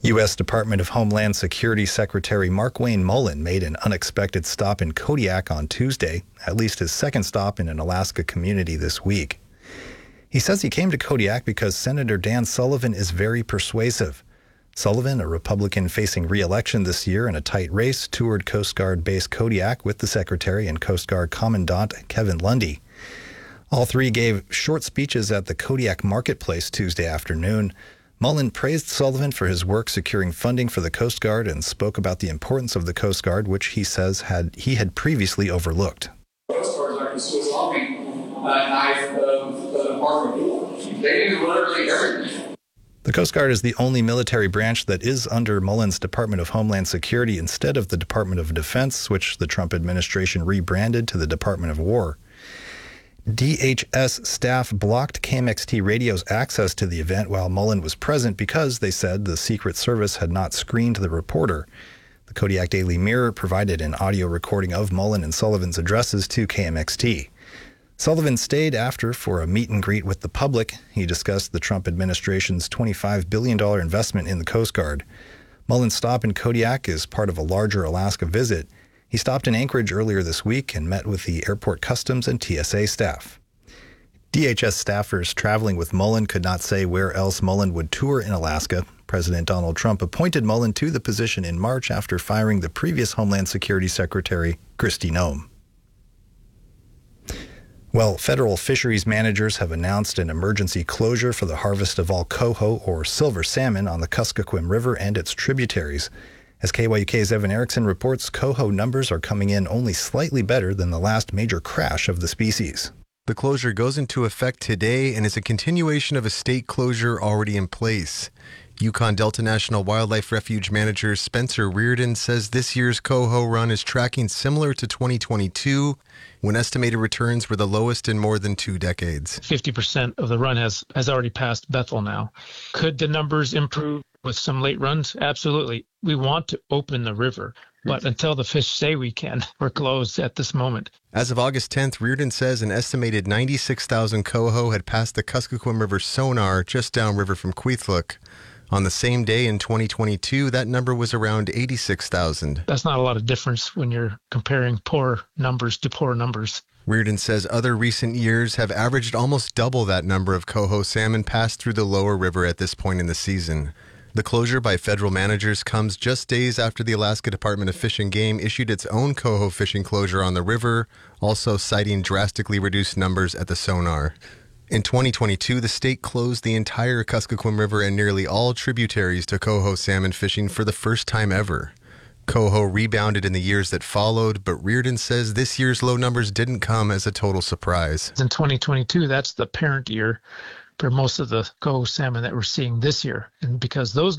U.S. Department of Homeland Security Secretary Markwayne Mullin made an unexpected stop in Kodiak on Tuesday, at least his second stop in an Alaska community this week. He says he came to Kodiak because Senator Dan Sullivan is very persuasive. Sullivan, a Republican facing re-election this year in a tight race, toured Coast Guard Base Kodiak with the Secretary and Coast Guard Commandant Kevin Lundy. All three gave short speeches at the Kodiak Marketplace Tuesday afternoon. Mullin praised Sullivan for his work securing funding for the Coast Guard and spoke about the importance of the Coast Guard, which he says he had previously overlooked. The Coast Guard is like the Swiss Army knife of the Department of War. They do literally everything. The Coast Guard is the only military branch that is under Mullin's Department of Homeland Security instead of the Department of Defense, which the Trump administration rebranded to the Department of War. DHS staff blocked KMXT Radio's access to the event while Mullin was present because, they said, the Secret Service had not screened the reporter. The Kodiak Daily Mirror provided an audio recording of Mullin and Sullivan's addresses to KMXT. Sullivan stayed after for a meet and greet with the public. He discussed the Trump administration's $25 billion investment in the Coast Guard. Mullin's stop in Kodiak is part of a larger Alaska visit. He stopped in Anchorage earlier this week and met with the airport customs and TSA staff. DHS staffers traveling with Mullin could not say where else Mullin would tour in Alaska. President Donald Trump appointed Mullin to the position in March after firing the previous Homeland Security Secretary, Kristi Noem. Well, federal fisheries managers have announced an emergency closure for the harvest of all coho or silver salmon on the Kuskokwim River and its tributaries. As KYUK's Evan Erickson reports, coho numbers are coming in only slightly better than the last major crash of the species. The closure goes into effect today and is a continuation of a state closure already in place. Yukon Delta National Wildlife Refuge manager Spencer Reardon says this year's coho run is tracking similar to 2022, when estimated returns were the lowest in more than 2 decades. 50% of the run has already passed Bethel now. Could the numbers improve with some late runs? Absolutely. We want to open the river, but until the fish say we can, we're closed at this moment. As of August 10th, Reardon says an estimated 96,000 coho had passed the Kuskokwim River sonar just downriver from Kwethluk. On the same day in 2022, that number was around 86,000. That's not a lot of difference when you're comparing poor numbers to poor numbers. Reardon says other recent years have averaged almost double that number of coho salmon passed through the lower river at this point in the season. The closure by federal managers comes just days after the Alaska Department of Fish and Game issued its own coho fishing closure on the river, also citing drastically reduced numbers at the sonar. In 2022, the state closed the entire Kuskokwim River and nearly all tributaries to coho salmon fishing for the first time ever. Coho rebounded in the years that followed, but Reardon says this year's low numbers didn't come as a total surprise. In 2022, that's the parent year for most of the coho salmon that we're seeing this year. And because those